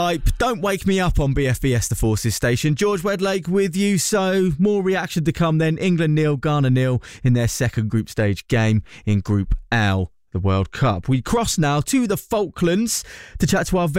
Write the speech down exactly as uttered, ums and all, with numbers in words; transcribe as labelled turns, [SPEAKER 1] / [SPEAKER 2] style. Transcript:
[SPEAKER 1] Don't wake me up on B F B S The Forces station. George Wedlake with you. So more reaction to come then. England nil, Ghana nil in their second group stage game in Group L, the World Cup. We cross now to the Falklands to chat to our